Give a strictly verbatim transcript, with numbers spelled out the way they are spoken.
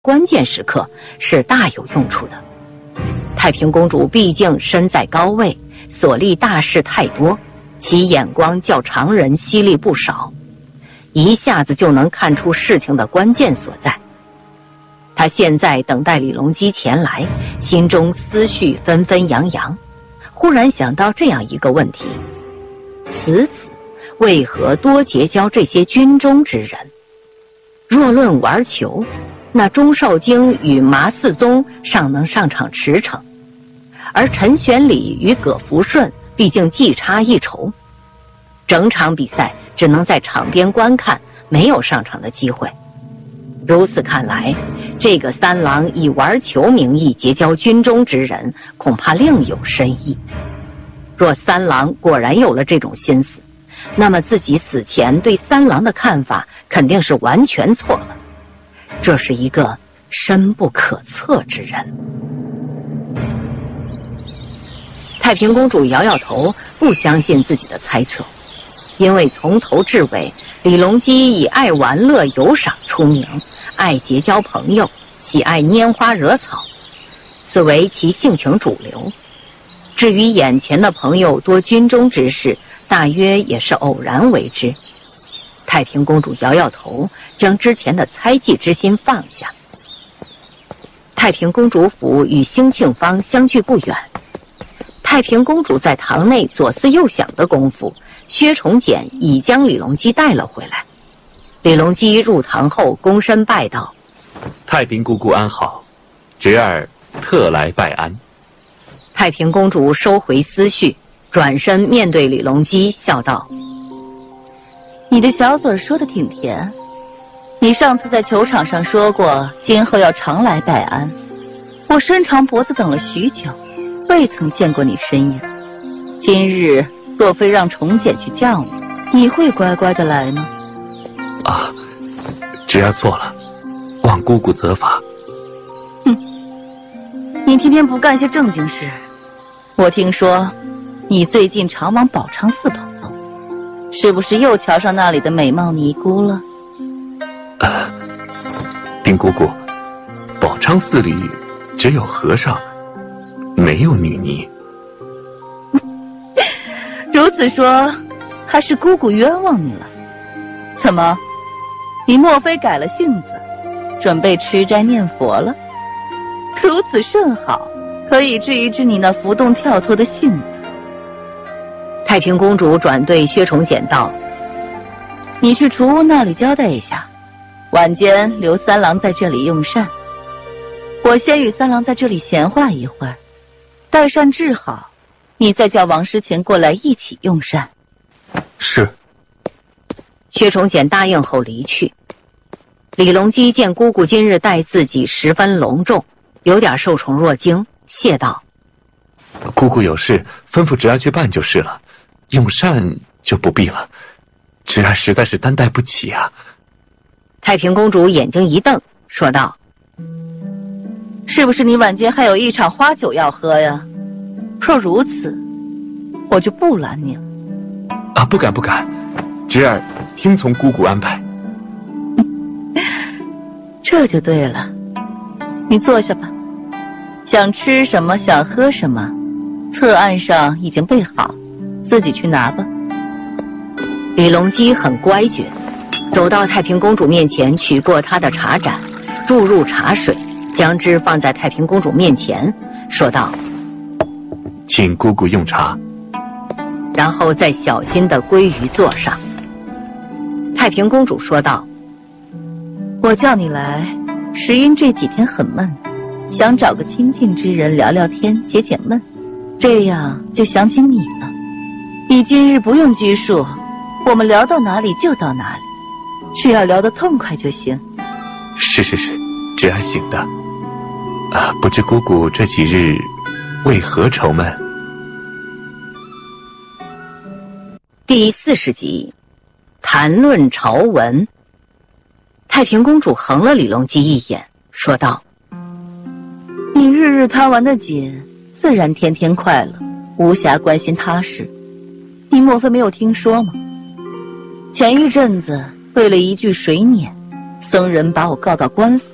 关键时刻是大有用处的。太平公主毕竟身在高位，所历大事太多，其眼光较常人犀利不少，一下子就能看出事情的关键所在。她现在等待李隆基前来，心中思绪纷纷扬扬，忽然想到这样一个问题：此子为何多结交这些军中之人？若论玩球，那钟少京与麻四宗尚能上场驰骋，而陈玄礼与葛福顺毕竟技差一筹，整场比赛只能在场边观看，没有上场的机会。如此看来，这个三郎以玩球名义结交军中之人，恐怕另有深意。若三郎果然有了这种心思，那么自己死前对三郎的看法肯定是完全错了。这是一个深不可测之人。太平公主摇摇头，不相信自己的猜测，因为从头至尾，李隆基以爱玩乐游赏出名，爱结交朋友，喜爱拈花惹草，此为其性情主流。至于眼前的朋友多军中之事，大约也是偶然为之。太平公主摇摇头，将之前的猜忌之心放下。太平公主府与兴庆坊相距不远，太平公主在堂内左思右想的功夫，薛崇简已将李隆基带了回来。李隆基入堂后躬身拜道： 太平姑姑安好，侄儿特来拜安。 太平公主收回思绪，转身面对李隆基笑道：你的小嘴说的挺甜，你上次在球场上说过今后要常来拜安，我伸长脖子等了许久，未曾见过你身影。今日若非让崇简去叫你，你会乖乖的来吗？ 啊，侄儿错了，望姑姑责罚。 哼，你天天不干些正经事。我听说你最近常往宝昌寺跑动，是不是又瞧上那里的美貌尼姑了？ 呃，丁姑姑，宝昌寺里只有和尚，没有女尼。 如此说，还是姑姑冤枉你了。怎么，你莫非改了性子，准备吃斋念佛了？如此甚好，可以治一治你那浮动跳脱的性子。太平公主转对薛崇简道：你去厨屋那里交代一下，晚间留三郎在这里用膳，我先与三郎在这里闲话一会儿，待膳治好，你再叫王师前过来一起用膳。 是。 薛崇简答应后离去。李隆基见姑姑今日待自己十分隆重，有点受宠若惊，谢道： 姑姑有事吩咐侄儿去办就是了，用膳就不必了，侄儿实在是担待不起啊。 太平公主眼睛一瞪，说道：是不是你晚间还有一场花酒要喝呀？若如此，我就不拦你了。 啊，不敢不敢，侄儿听从姑姑安排。 这就对了，你坐下吧，想吃什么想喝什么，侧案上已经备好，自己去拿吧。李隆基很乖觉，走到太平公主面前，取过她的茶盏，注入茶水，将之放在太平公主面前，说道： 请姑姑用茶。 然后再小心地归于座上。太平公主说道：我叫你来，实因这几天很闷，想找个亲近之人聊聊天，解解闷，这样就想起你了。你今日不用拘束，我们聊到哪里就到哪里，只要聊得痛快就行。 是是是，侄儿醒的。啊，不知姑姑这几日为何愁闷？ 第四十集，谈论朝文。太平公主横了李隆基一眼，说道：你日日贪玩的紧，自然天天快乐，无暇关心他事。你莫非没有听说吗？前一阵子为了一句水撵，僧人把我告到官府，